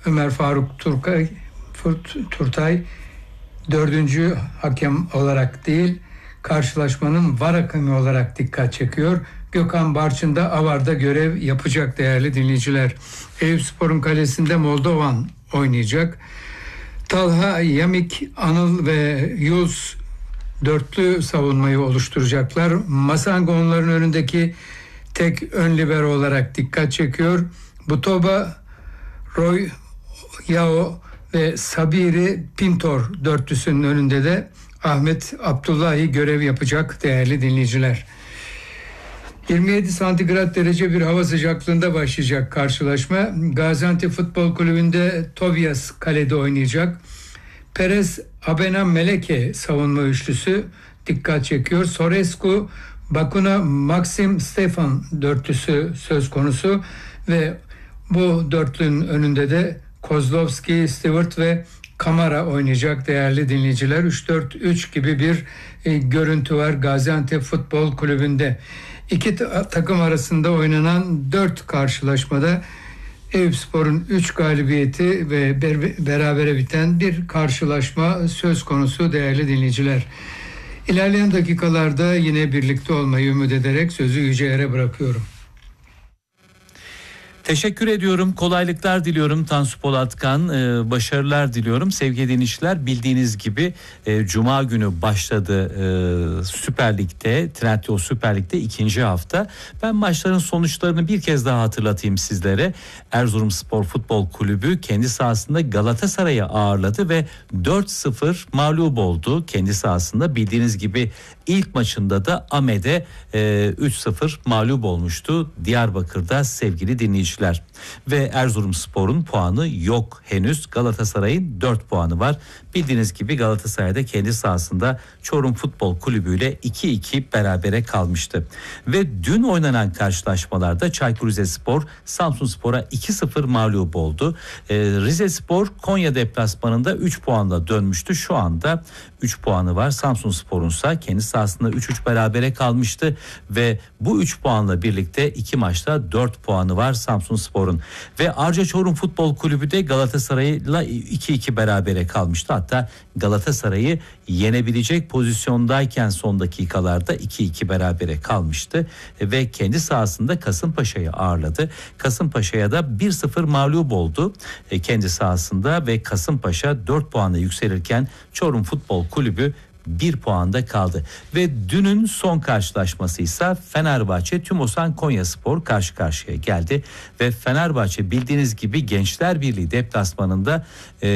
Ömer Faruk Turtay dördüncü hakem olarak değil, karşılaşmanın VAR hakemi olarak dikkat çekiyor. Gökhan Barçın da AVAR'da görev yapacak değerli dinleyiciler. Eyüpspor'un kalesinde Moldovan oynayacak. Talha, Yamik, Anıl ve Yunus dörtlü savunmayı oluşturacaklar. Masanga onların önündeki tek ön libero olarak dikkat çekiyor. Butoba, Roy, Yao ve Sabiri Pintor dörtlüsünün önünde de Ahmet Abdullahi görev yapacak değerli dinleyiciler. 27 santigrat derece bir hava sıcaklığında başlayacak karşılaşma. Gaziantep Futbol Kulübü'nde Tobias kalede oynayacak. Perez, Abena, Meleke savunma üçlüsü dikkat çekiyor. Sorescu, Bakuna, Maxim, Stefan dörtlüsü söz konusu ve bu dörtlünün önünde de Kozlovski, Stewart ve Kamara oynayacak değerli dinleyiciler. 3-4-3 gibi bir görüntü var Gaziantep Futbol Kulübü'nde. İki takım arasında oynanan 4 karşılaşmada Eyüpspor'un 3 galibiyeti ve berabere biten bir karşılaşma söz konusu değerli dinleyiciler. İlerleyen dakikalarda yine birlikte olmayı ümit ederek sözü Yüce Er'e bırakıyorum. Teşekkür ediyorum. Kolaylıklar diliyorum Tansu Polatkan. Başarılar diliyorum. Sevgili dinleyiciler, bildiğiniz gibi Cuma günü başladı Süper Lig'de, Trendyol Süper Lig'de 2. hafta. Ben maçların sonuçlarını bir kez daha hatırlatayım sizlere. Erzurumspor Futbol Kulübü kendi sahasında Galatasaray'ı ağırladı ve 4-0 mağlup oldu kendi sahasında. Bildiğiniz gibi ilk maçında da Ahmet'e 3-0 mağlup olmuştu Diyarbakır'da sevgili dinleyiciler. Ve Erzurumspor'un puanı yok henüz. Galatasaray'ın 4 puanı var. Bildiğiniz gibi Galatasaray'da kendi sahasında Çorum Futbol Kulübü ile 2-2 berabere kalmıştı. Ve dün oynanan karşılaşmalarda Çaykur Rizespor Samsunspor'a 2-0 mağlup oldu. Rizespor Konya deplasmanında 3 puanla dönmüştü. Şu anda 3 puanı var. Samsunspor'un ise kendi sahasında 3-3 berabere kalmıştı ve bu 3 puanla birlikte 2 maçta 4 puanı var Samsunspor'un. Ve Arca Çorum Futbol Kulübü de Galatasaray'la 2-2 berabere kalmıştı. Hatta Galatasaray'ı yenebilecek pozisyondayken son dakikalarda 2-2 berabere kalmıştı ve kendi sahasında Kasımpaşa'yı ağırladı. Kasımpaşa'ya da 1-0 mağlup oldu kendi sahasında ve Kasımpaşa 4 puanla yükselirken Çorum Futbol Kulübü 1 puanda kaldı. Ve dünün son karşılaşması ise Fenerbahçe Tümosan Konyaspor karşı karşıya geldi ve Fenerbahçe bildiğiniz gibi Gençler Birliği deplasmanında